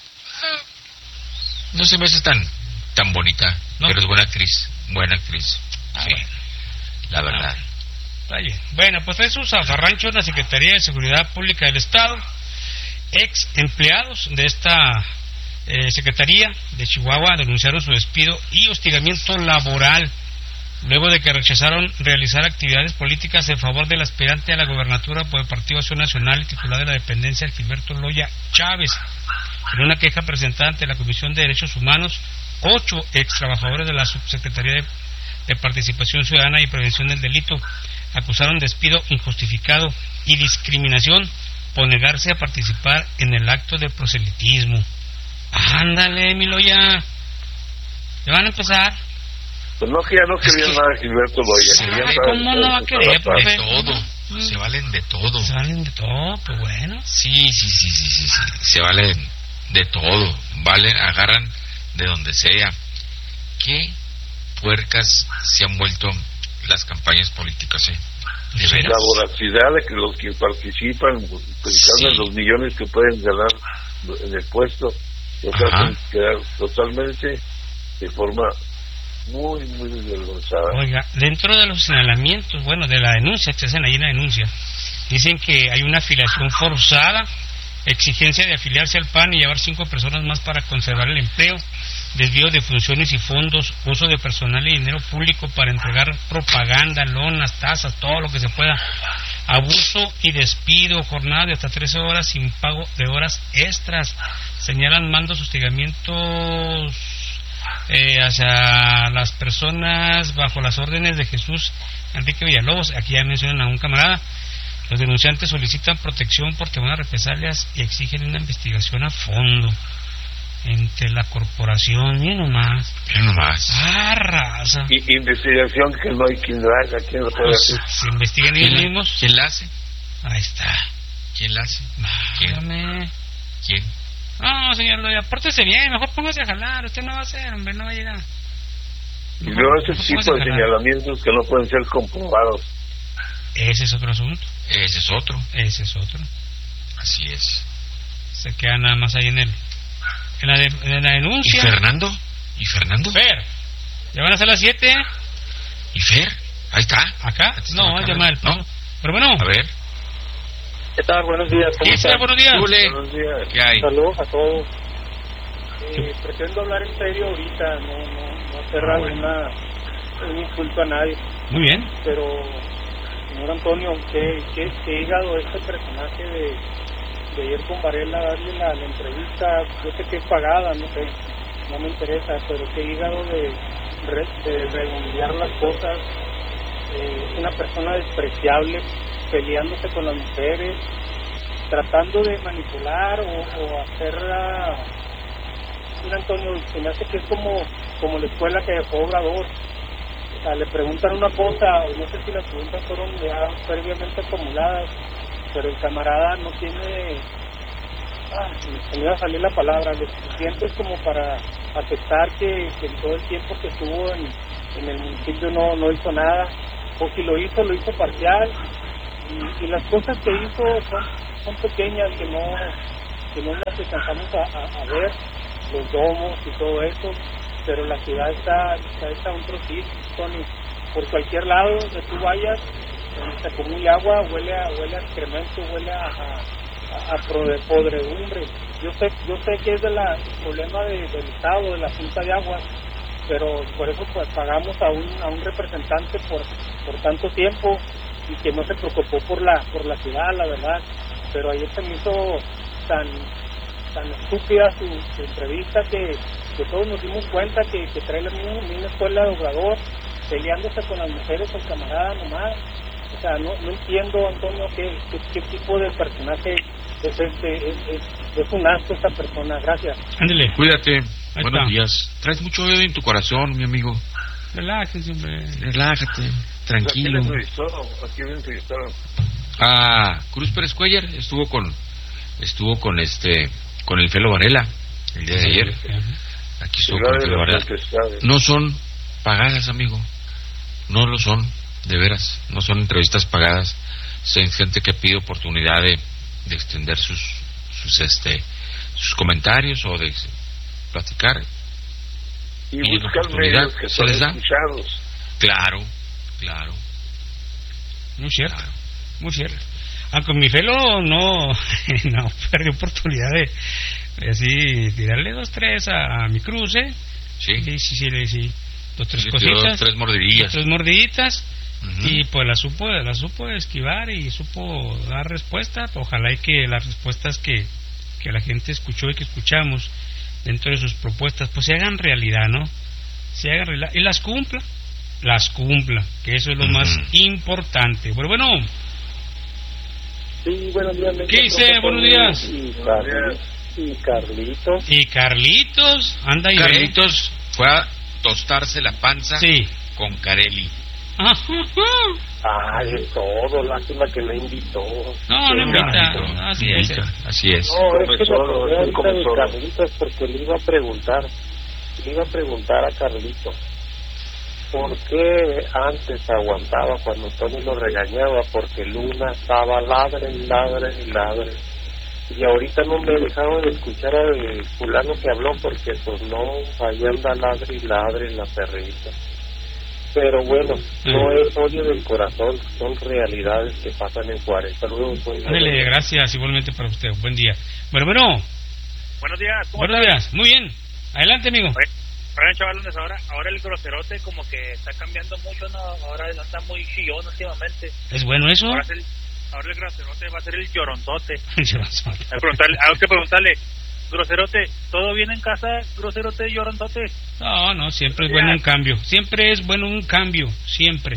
no se me hace tan bonita, ¿no? Pero es buena actriz. Sí, bueno. La verdad. Está bien. Bueno, pues es un zafarrancho en la Secretaría de Seguridad Pública del Estado. Ex empleados de esta Secretaría de Chihuahua denunciaron su despido y hostigamiento laboral luego de que rechazaron realizar actividades políticas en favor del aspirante a la gobernatura por el Partido Acción Nacional y titular de la dependencia, Gilberto Loya Chávez. En una queja presentada ante la Comisión de Derechos Humanos, 8 ex trabajadores de la Subsecretaría de Participación Ciudadana y Prevención del Delito acusaron despido injustificado y discriminación por negarse a participar en el acto de proselitismo. Ándale, mi Loya, ¿le van a empezar? Pues no, que ya no quería nada de Gilberto Loya. ¿Cómo no va a querer, profe? De todo. Se valen de todo. Se valen de todo, pues bueno. Sí. Se valen de todo. Agarran de donde sea. ¿Qué puercas se han vuelto las campañas políticas, ¿De veras? La voracidad de que los que participan, pensando en los millones que pueden ganar en el puesto, los hacen quedar totalmente de forma muy desvergonzada. Oiga, dentro de los señalamientos, de la denuncia que se hacen ahí en la denuncia, dicen que hay una afiliación forzada, exigencia de afiliarse al PAN y llevar 5 personas más para conservar el empleo, desvío de funciones y fondos, uso de personal y dinero público para entregar propaganda, lonas, tazas, todo lo que se pueda, abuso y despido, jornada de hasta 13 horas sin pago de horas extras. Señalan mandos, hostigamientos hacia las personas bajo las órdenes de Jesús Enrique Villalobos. Aquí ya mencionan a un camarada. Los denunciantes solicitan protección por temor a represalias y exigen una investigación a fondo entre la corporación. Miren nomás. Raza. Y investigación que no hay quien la haga. ¿Quién lo puede hacer? Se investigan ellos mismos. ¿Quién la hace? Ahí está. ¿Quién la hace? ¿Quién? No, señor Loya, pórtese bien, mejor póngase a jalar. Usted no va a hacer, hombre, no va a llegar. Y luego ese tipo de señalamientos que no pueden ser comprobados. Ese es otro asunto. Ese es otro. Así es. Se queda nada más ahí en la denuncia. ¿Y Fernando? Fer, ya van a ser las 7. ¿Y Fer? Ahí está. ¿Acá? No, llama el no. Pero bueno. A ver. ¿Qué tal? Buenos días. ¿Cómo están? Buenos días. Buenos días. ¿Qué hay? Saludos a todos. Pretendo hablar en serio ahorita, no hacer un insulto a nadie. Muy bien. Pero, señor Antonio, ¿qué hígado este personaje de ir con Varela a darle la entrevista? Yo sé que es pagada, no me interesa, pero qué hígado de redondear las cosas. Una persona despreciable, peleándose con las mujeres, tratando de manipular o hacerla. Mira, Antonio, se me hace que es como la escuela que dejó Obrador. O sea, le preguntan una cosa, no sé si las preguntas fueron ya previamente formuladas, pero el camarada no tiene, se me iba a salir la palabra, lo suficiente como para aceptar que en todo el tiempo que estuvo en el municipio no hizo nada, o si lo hizo parcial, y las cosas que hizo son pequeñas que no las alcanzamos a ver, los domos y todo eso, pero la ciudad está hecha un trocito, Tony. Por cualquier lado donde tú vayas, se acumula agua, huele a excremento, huele a podredumbre. Yo sé que es el problema del Estado, de la Junta de Agua, pero por eso pues pagamos a un representante por tanto tiempo y que no se preocupó por la ciudad, la verdad. Pero ayer se me hizo tan estúpida su entrevista que todos nos dimos cuenta que trae la misma escuela de Obrador, peleándose con las mujeres, el camarada nomás. O sea, no entiendo, Antonio, qué tipo de personaje es es un asco esta persona. Gracias. Ándale. Cuídate. Buenos días. Traes mucho odio en tu corazón, mi amigo. Relájate, hombre. Relájate, tranquilo. Aquí viene entrevistado. Cruz Pérez Cuellar estuvo con el Felo Varela el día de ayer. Aquí estuvo con el Felo Varela. No son pagadas, amigo. No lo son, de veras. No son entrevistas pagadas. Es gente que pide oportunidad de extender sus comentarios o de platicar. Y buscar medios que son escuchados. Claro. Muy cierto, muy cierto. Con mi Felo no perdí oportunidad de así tirarle 2, 3 a mi Cruz, ¿eh? Sí. Sí. 2, 3 cositas. 3 mordiditas. Uh-huh. Y pues la supo esquivar y supo dar respuesta. Ojalá y que las respuestas que la gente escuchó y que escuchamos dentro de sus propuestas pues se hagan realidad, ¿no? Se hagan realidad y las cumpla, que eso es lo más importante. Bueno. Sí, buenos días. ¿Qué dice? Buenos días. Y Carlitos, anda ahí. Carlitos fue a tostarse la panza con Carelli. De todo, lástima que me invitó. No invita. Así es. No, es que me acordé de Carlitos porque le iba a preguntar a Carlitos por qué antes aguantaba cuando Tony lo regañaba, porque Luna estaba ladre, y ahorita no me he dejado de escuchar al fulano que habló porque pues no, ahí anda ladre la perrita. Pero bueno, no es odio del corazón, son realidades que pasan en Juárez. Saludos. Dale, gracias, igualmente para usted. Buen día. Bueno. Buenos días. Buenos días, muy bien. Adelante, amigo. Oigan, chavalones, ahora el groserote como que está cambiando mucho, ¿no? Ahora no está muy chillón últimamente. ¿Es bueno eso? Ahora el groserote va a ser el lloronzote. Hay que preguntarle, groserote, ¿todo bien en casa, groserote y lloronzote? No, siempre es bueno un cambio. Siempre es bueno un cambio, siempre.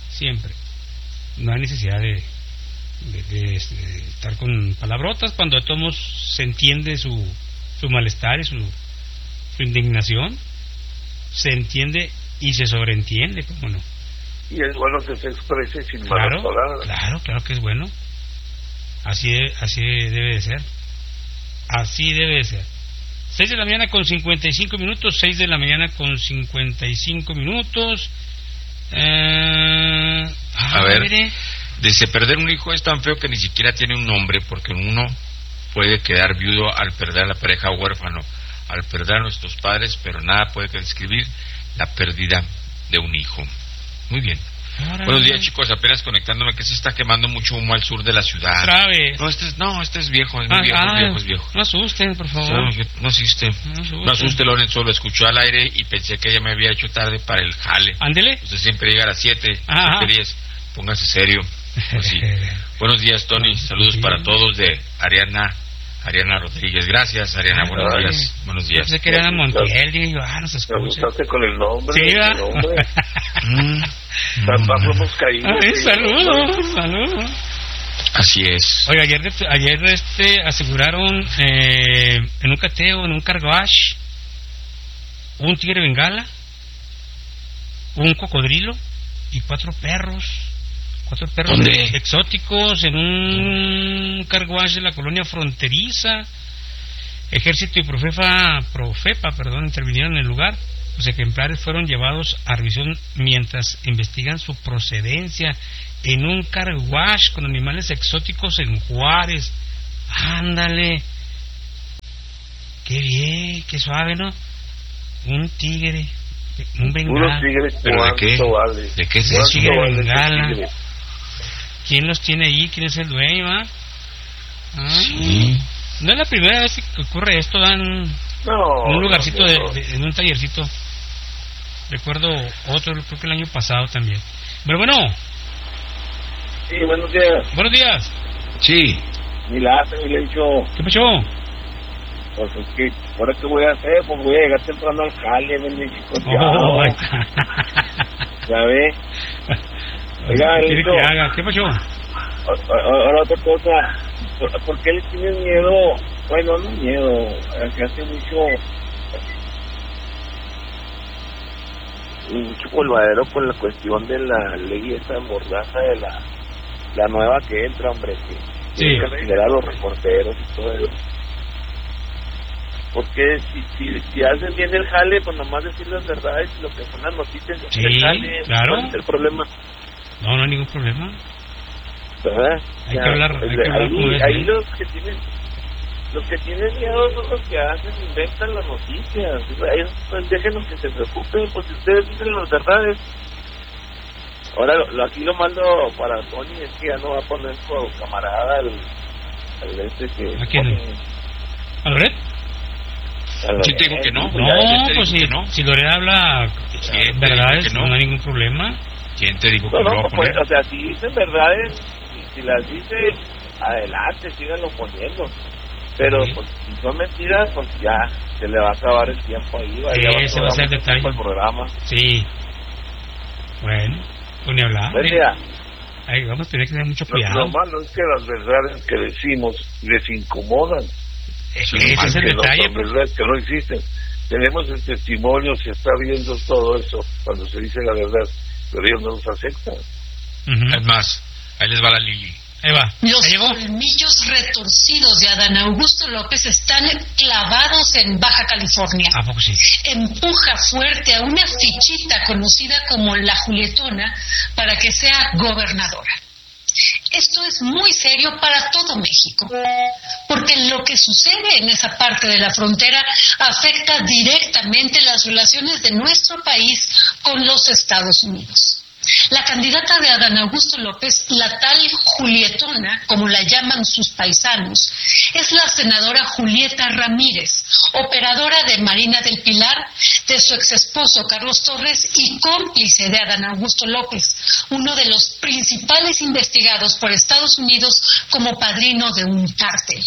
No hay necesidad de estar con palabrotas cuando a todos se entiende su malestar y su indignación. Se entiende y se sobreentiende, ¿cómo no? Y es bueno que se exprese sin malas palabras. Claro que es bueno. Así debe de ser. 6 de la mañana con 55 minutos. 6 de la mañana con 55 minutos. A ver, dice, perder un hijo es tan feo que ni siquiera tiene un nombre, porque uno puede quedar viudo al perder a la pareja, huérfano al perder a nuestros padres, pero nada puede describir la pérdida de un hijo. Muy bien. Buenos días, chicos, apenas conectándome, que se está quemando mucho humo al sur de la ciudad. Grave. Este es viejo, es viejo. No asusten, por favor. No asuste, Lorenzo, lo escuchó al aire y pensé que ya me había hecho tarde para el jale. Ándele. Usted siempre llega a las 7, 10, póngase serio. Así. Buenos días, Tony, saludos para todos de Ariana Rodríguez. Gracias, Ariana, buenos días. Pensé que era Ana Montiel, digo, no se escucha. Me gustaste con el nombre. Sí, ¿verdad? Tan bajo hemos caído. Saludos. Así es. Oiga, ayer aseguraron en un cateo, en un carwash, un tigre bengala, un cocodrilo y 4 perros. 4 perros exóticos en un carwash de la colonia fronteriza. Ejército y Profepa, intervinieron en el lugar. Los ejemplares fueron llevados a revisión mientras investigan su procedencia en un car wash con animales exóticos en Juárez. Ándale, qué bien, qué suave, ¿no? Un tigre, un bengala. ¿Pero de qué? Vale? ¿De qué es Un eso? tigre vale bengala. tigre? ¿Quién los tiene ahí? ¿Quién es el dueño? Sí. No es la primera vez que ocurre esto, Dan. No, En un lugarcito, no. en un tallercito. Recuerdo otro, creo que el año pasado también. Pero bueno. Sí, buenos días. Buenos días. Sí. Mi Lencho. ¿Qué pasó? Pues es que, ¿ahora qué voy a hacer? Pues voy a llegar temprano al jale, mi chico. Oh, ¿Ya ve? Oiga, ¿qué quiere Lencho. que haga? ¿Qué pasó? Ahora otra cosa. ¿Por qué le tienes miedo? Bueno, no miedo. Hace mucho colgadero con la cuestión de la ley esa mordaza de la nueva que entra, hombre, que tiene que retirar a los reporteros y todo eso. Porque si hacen bien el jale, pues nomás decir las verdades y lo que son las noticias. Sí, el jale, claro. ¿cuál es el problema? No hay ningún problema. ¿Verdad? Hay que hablar como es. Ahí los que tienen miedo son los que inventan las noticias. Pues déjenos que se preocupen, pues si ustedes dicen las verdades. Ahora aquí lo mando para Tony, es que ya no va a poner su camarada al que... ¿A quién? ¿Al Red? ¿Quién te dijo que no? No, pues si Lorena habla verdades, no hay ningún problema. ¿Quién te dijo que no va a poner? O sea, si dicen verdades, si las dice, adelante, síganlo poniendo. Pero pues, si son mentiras, pues ya se le va a acabar el tiempo ahí. Ese va a ser el detalle. El programa. Sí. Bueno, pues ni hablar. Buen día. Ahí vamos a tener que tener mucho cuidado. Lo malo es que las verdades que decimos les incomodan. Ese es el detalle. Las verdades que no existen. Tenemos el testimonio, se está viendo todo eso cuando se dice la verdad, pero ellos no nos aceptan. Es más, ahí les va la Lili. Ahí va. Los colmillos retorcidos de Adán Augusto López están clavados en Baja California. ¿A poco sí? Empuja fuerte a una fichita conocida como la Julietona para que sea gobernadora. Esto es muy serio para todo México, porque lo que sucede en esa parte de la frontera afecta directamente las relaciones de nuestro país con los Estados Unidos. La candidata de Adán Augusto López, la tal Julietona, como la llaman sus paisanos, es la senadora Julieta Ramírez, operadora de Marina del Pilar, de su exesposo Carlos Torres y cómplice de Adán Augusto López, uno de los principales investigados por Estados Unidos como padrino de un cártel.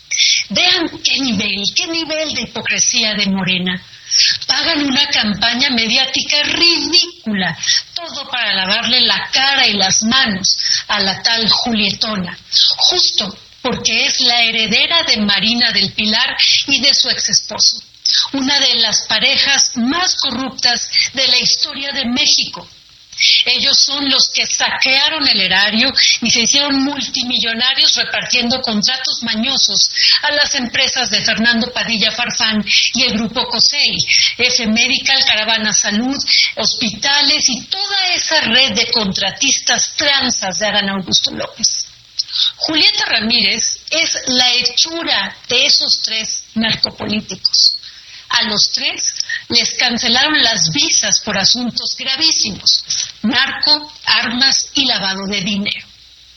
Vean qué nivel de hipocresía de Morena. Pagan una campaña mediática ridícula, todo para lavarle la cara y las manos a la tal Julietona, justo porque es la heredera de Marina del Pilar y de su exesposo, una de las parejas más corruptas de la historia de México. Ellos son los que saquearon el erario y se hicieron multimillonarios repartiendo contratos mañosos a las empresas de Fernando Padilla Farfán y el grupo COSEI, F Medical, Caravana Salud, hospitales y toda esa red de contratistas tranzas de Adán Augusto López. Julieta Ramírez es la hechura de esos tres narcopolíticos. A los tres les cancelaron las visas por asuntos gravísimos: narco, armas y lavado de dinero.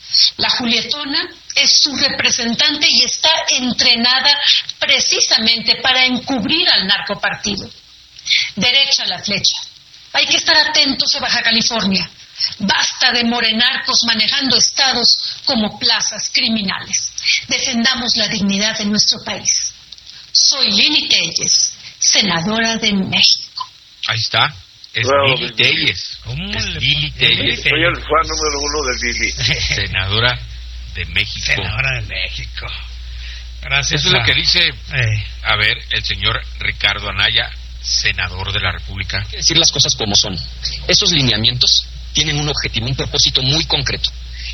La Julietona es su representante y está entrenada precisamente para encubrir al narcopartido. Derecha la flecha. Hay que estar atentos a Baja California. Basta de morenarcos manejando estados como plazas criminales. Defendamos la dignidad de nuestro país. Soy Lili Telles, senadora de México. Ahí está. Es Lili Telles. Lili Telles. Soy el fan número 1 de Lili. Senadora de México. Senadora de México. Gracias. Eso es lo que dice, a ver, el señor Ricardo Anaya, senador de la República. Hay que decir las cosas como son. Esos lineamientos tienen un objetivo, un propósito muy concreto.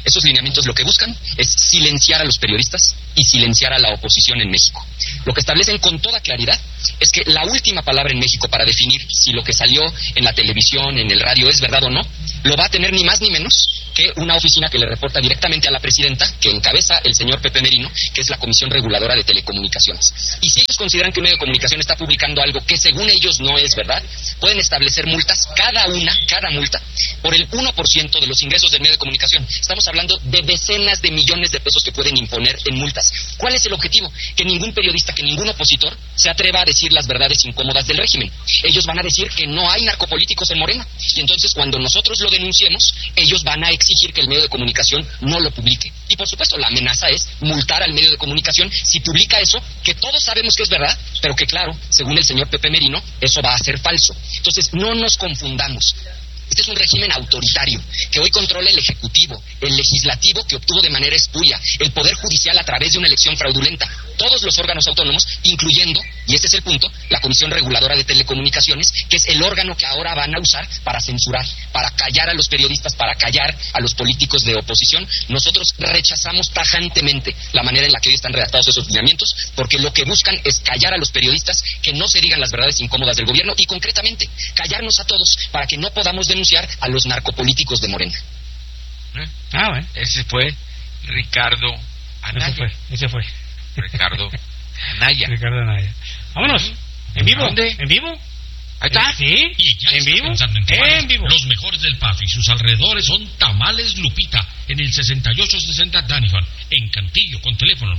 Esos lineamientos lo que buscan es silenciar a los periodistas y silenciar a la oposición en México. Lo que establecen con toda claridad es que la última palabra en México para definir si lo que salió en la televisión, en el radio, es verdad o no, lo va a tener ni más ni menos que una oficina que le reporta directamente a la presidenta, que encabeza el señor Pepe Merino, que es la Comisión Reguladora de Telecomunicaciones. Y si ellos consideran que un medio de comunicación está publicando algo que según ellos no es verdad, pueden establecer multas, cada multa, por el 1% de los ingresos del medio de comunicación. Estamos hablando de decenas de millones de pesos que pueden imponer en multas. ¿Cuál es el objetivo? Que ningún periodista, que ningún opositor se atreva a decir las verdades incómodas del régimen. Ellos van a decir que no hay narcopolíticos en Morena. Y entonces cuando nosotros lo denunciemos, ellos van a exigir que el medio de comunicación no lo publique. Y por supuesto, la amenaza es multar al medio de comunicación si publica eso, que todos sabemos que es verdad, pero que claro, según el señor Pepe Merino, eso va a ser falso. Entonces, no nos confundamos. Este es un régimen autoritario que hoy controla el Ejecutivo, el Legislativo que obtuvo de manera espuria, el Poder Judicial a través de una elección fraudulenta, todos los órganos autónomos, incluyendo, y este es el punto, la Comisión Reguladora de Telecomunicaciones, que es el órgano que ahora van a usar para censurar, para callar a los periodistas, para callar a los políticos de oposición. Nosotros rechazamos tajantemente la manera en la que hoy están redactados esos lineamientos, porque lo que buscan es callar a los periodistas, que no se digan las verdades incómodas del gobierno y concretamente callarnos a todos para que no podamos denunciar a los narcopolíticos de Morena. Bueno. Ese fue Ricardo Anaya. Ese fue. Ricardo Anaya. Vámonos. ¿En vivo? ¿Dónde? ¿En vivo? Ahí está. Sí. Y ya ¿En vivo? En vivo. Los mejores del PAF y sus alrededores son Tamales Lupita en el 6860 Danifan, en Cantillo, con teléfono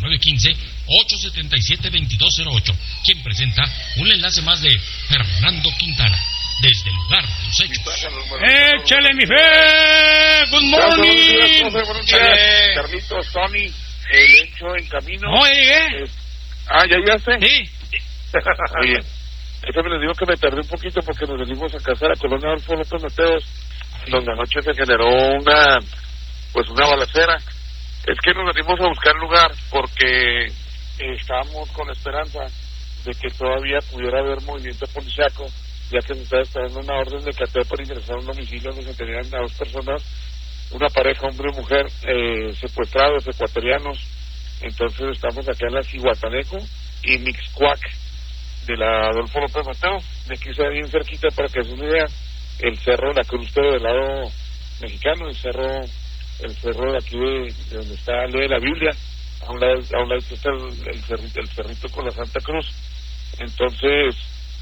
915-877-2208. Quien presenta un enlace más de Fernando Quintana, desde el lugar de los hechos. ¡Échale, mi fe! ¡Good morning! Buenos días, Carlitos, Tony, el hecho en camino. No, llegué. ¿ya llegaste? Sí. Muy bien. Déjame les digo que me tardé un poquito porque nos venimos a casa a la colonia Adolfo López Mateos, donde anoche se generó una balacera. Es que nos venimos a buscar lugar porque estábamos con la esperanza de que todavía pudiera haber movimiento policiaco, ya que se está esperando una orden de cateo para ingresar a un domicilio donde se tenían a 2 personas, una pareja, hombre y mujer, secuestrados, ecuatorianos. Entonces estamos acá en la Cihuataneco y Mixcoac de la Adolfo López Mateos. De aquí se ve bien cerquita, para que se una idea, el Cerro de la Cruz, pero del lado mexicano, el cerro de aquí de donde está lee la Biblia, a un lado está el cerrito con la Santa Cruz. Entonces,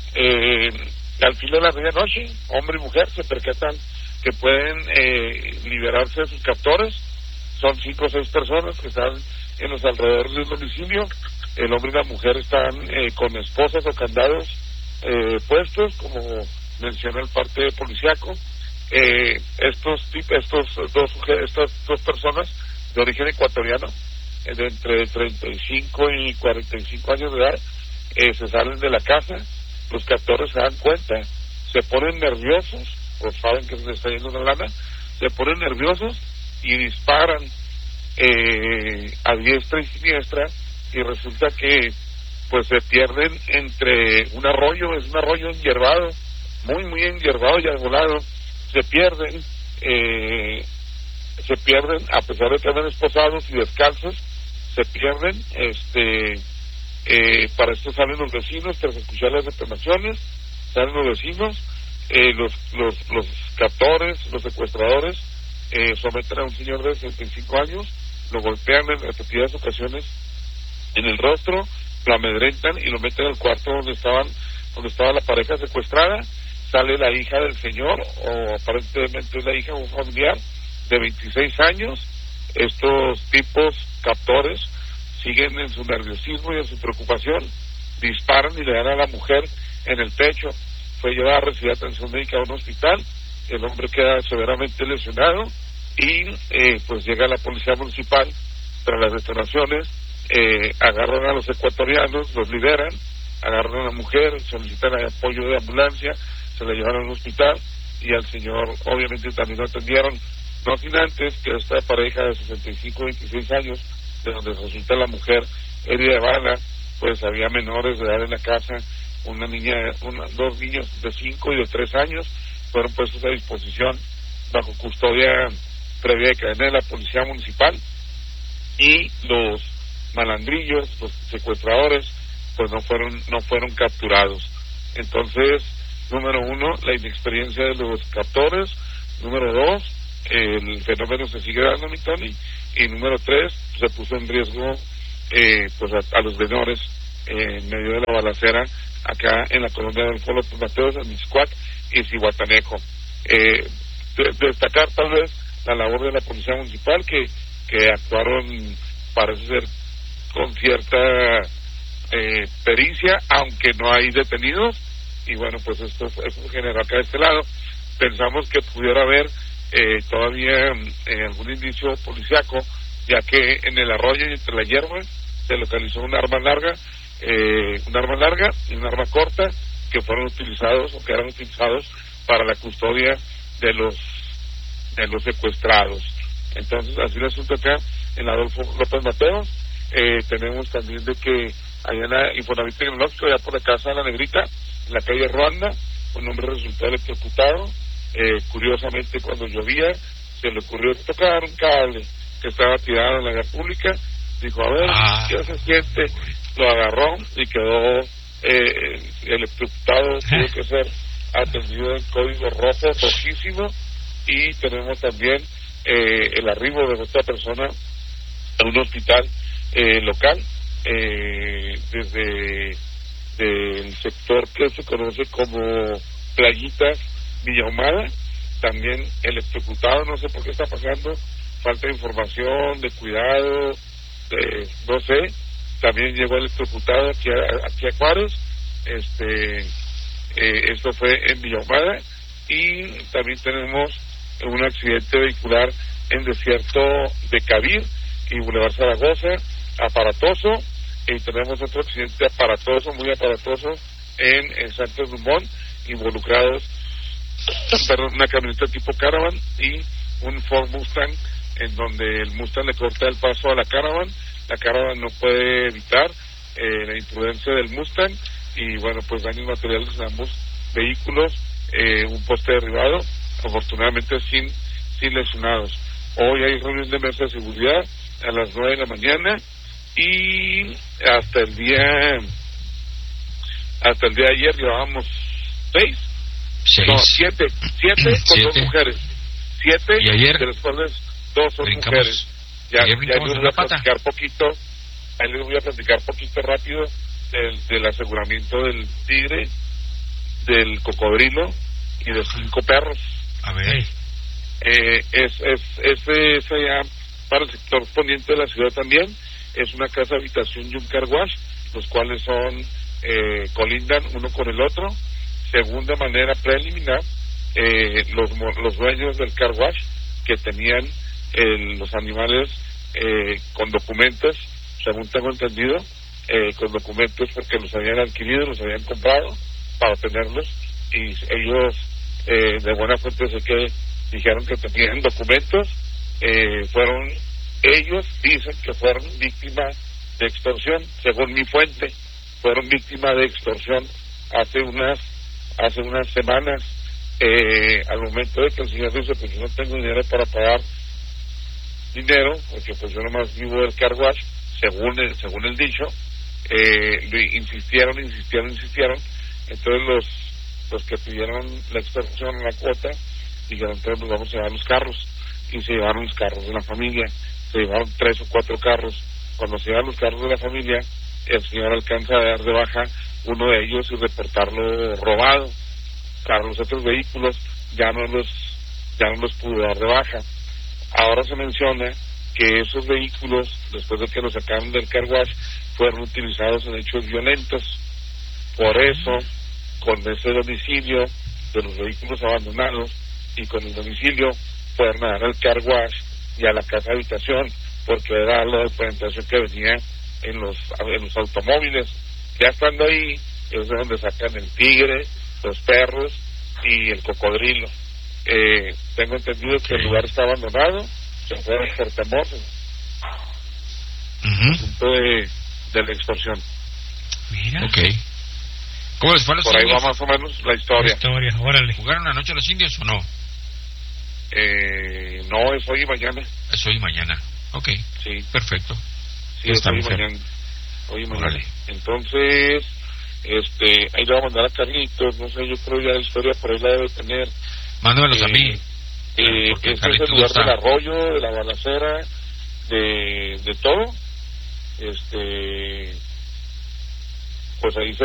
al filo de la medianoche, hombre y mujer se percatan que pueden liberarse de sus captores. Son 5 o 6 personas que están en los alrededores del domicilio. El hombre y la mujer están con esposas o candados puestos, como menciona el parte policiaco. Estas 2 personas de origen ecuatoriano, de entre 35 y 45 años de edad, se salen de la casa. Los captores se dan cuenta, se ponen nerviosos, pues saben que se les está yendo una lana, se ponen nerviosos y disparan a diestra y siniestra, y resulta que pues se pierden entre un arroyo, es un arroyo enhierbado, muy enhierbado y arbolado. Se pierden a pesar de que andan esposados y descalzos, se pierden. Para esto salen los vecinos tras escuchar las detonaciones, salen los vecinos, los captores, los secuestradores someten a un señor de 65 años, lo golpean en repetidas ocasiones en el rostro, lo amedrentan y lo meten al cuarto donde estaba la pareja secuestrada. Sale la hija del señor, o aparentemente es la hija de un familiar de 26 años. Estos tipos captores siguen en su nerviosismo y en su preocupación, disparan y le dan a la mujer en el pecho. Fue llevada a recibir atención médica a un hospital. El hombre queda severamente lesionado y pues llega la policía municipal tras las detonaciones. Agarran a los ecuatorianos, los liberan, agarran a la mujer, solicitan apoyo de ambulancia, se la llevaron al hospital y al señor obviamente también lo atendieron, no sin antes que esta pareja de 65-26 años, de donde resulta la mujer herida de bala, pues había menores de edad en la casa, una niña, 2 niños de 5 y de 3 años, fueron puestos a disposición bajo custodia previa de cadena de la policía municipal, y los malandrillos, los secuestradores, pues no fueron capturados. Entonces, número 1, la inexperiencia de los captores. Número 2, el fenómeno se sigue dando, mi Tony. Y número 3, se puso en riesgo pues a los menores en medio de la balacera acá en la colonia del Pueblo de Mateos, en Mixcoac y Zihuatanejo. Destacar tal vez la labor de la policía municipal, que actuaron, parece ser, con cierta pericia, aunque no hay detenidos. Y bueno, pues esto generó acá de este lado. Pensamos que pudiera haber todavía algún indicio policiaco, ya que en el arroyo y entre la hierba se localizó un arma larga y un arma corta que fueron utilizados o que eran utilizados para la custodia de los secuestrados. Entonces, así el asunto acá en Adolfo López Mateos. Tenemos también de que allá en la Infonavit Tecnológico, allá por la casa de la Negrita, en la calle Ruanda, un hombre resultó electrocutado. Curiosamente, cuando llovía, se le ocurrió tocar un cable que estaba tirado en la vía pública. Dijo, a ver, ¿qué se siente? Lo agarró y quedó electrocutado. Tuvo que ser atendido en código rojísimo. Y tenemos también el arribo de otra persona a un hospital local, desde el sector que se conoce como Playitas, Villa Ahumada, también electrocutado. No sé por qué está pasando, falta de información, de cuidado, no sé. También llegó electrocutado aquí a Juárez. Esto fue en Villa Ahumada. Y también tenemos un accidente vehicular en Desierto de Cabir y Boulevard Zaragoza, aparatoso. Y tenemos otro accidente muy aparatoso en Santos Dumont, involucrados una camioneta tipo Caravan y un Ford Mustang, en donde el Mustang le corta el paso a la Caravan no puede evitar la imprudencia del Mustang, y bueno, pues daños materiales en ambos vehículos, un poste derribado, afortunadamente sin lesionados. Hoy hay reunión de mesa de seguridad a las 9 de la mañana, y hasta el día de ayer llevábamos 7 con 2 mujeres. 7, ¿y ayer? De las cuales 2 son mujeres. Ya les voy a platicar poquito. Ahí les voy a platicar poquito rápido del aseguramiento del tigre, del cocodrilo y de 5 perros. A ver. Es allá para el sector poniente de la ciudad también. Es una casa habitación y un car wash, los cuales colindan uno con el otro. Según de manera preliminar, los dueños del car wash, que tenían los animales con documentos, según tengo entendido, con documentos porque los habían adquirido, los habían comprado para tenerlos, y ellos de buena fuente sé que dijeron que tenían documentos. Ellos dicen que fueron víctimas de extorsión. Según mi fuente, fueron víctimas de extorsión hace unas semanas. Al momento de que el señor dice, pues yo no tengo dinero para pagar dinero, porque pues yo nomás vivo del car wash, según el dicho, insistieron. Entonces los que pidieron la extorsión, la cuota, dijeron, entonces nos vamos a llevar los carros, y se llevaron los carros de la familia. Se llevaron 3 o 4 carros. Cuando se llevan los carros de la familia, el señor alcanza a dar de baja uno de ellos y reportarlo robado. Claro, los otros vehículos ya no los pudo dar de baja. Ahora se menciona que esos vehículos, después de que los sacaron del car wash, fueron utilizados en hechos violentos. Por eso, con ese domicilio de los vehículos abandonados y con el domicilio, fueron a dar al car wash y a la casa habitación, porque era la documentación que venía en los automóviles. Ya estando ahí, es de donde sacan el tigre, los perros y el cocodrilo. Tengo entendido que el lugar está abandonado, se fueron por temor, asunto de la extorsión. Mira. Okay. ¿Cómo les fue a los por indios? Ahí va más o menos la historia. Órale. ¿Jugaron anoche los indios o no? No, es hoy y mañana. Es hoy y mañana. Ok. Sí. Perfecto. Sí, es hoy y mañana. Hoy y mañana. Entonces, ahí le voy a mandar a Carlitos, no sé, yo creo ya la historia por ahí la debe tener. Mándamelos a mí. Este es el lugar del arroyo, de la balacera, de todo. Pues ahí se